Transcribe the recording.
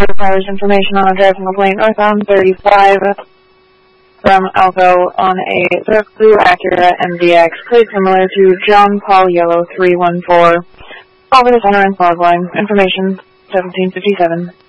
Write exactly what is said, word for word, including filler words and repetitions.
requires information on a driving complaint northbound thirty-five from Alco on a dark blue Acura M D X, plate similar to John Paul Yellow three one four. Over the center and fog line. Information seventeen fifty-seven.